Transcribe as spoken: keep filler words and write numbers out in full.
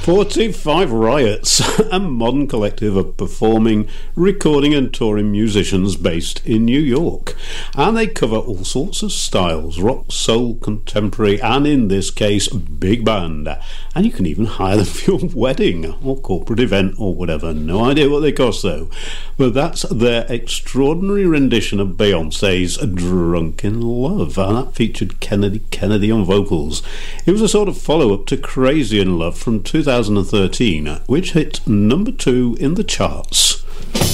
forty-five Riots, a modern collective of performing, recording and touring musicians based in New York. And they cover all sorts of styles, rock, soul, contemporary, and in this case, big band. And you can even hire them for your wedding or corporate event or whatever. No idea what they cost though. But that's their extraordinary rendition of Beyonce's Drunk in Love, and that featured Kennedy Kennedy on vocals. It was a sort of follow-up to Crazy in Love from two thousand thirteen, which hit number two in the charts.